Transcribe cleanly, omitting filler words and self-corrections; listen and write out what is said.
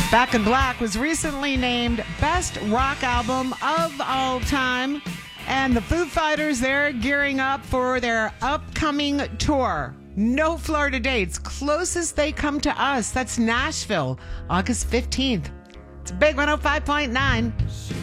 Back in Black was recently named Best Rock Album of All Time. And the Foo Fighters, they're gearing up for their upcoming tour. No Florida dates. Closest they come to us, that's Nashville, August 15th. It's a big 105.9.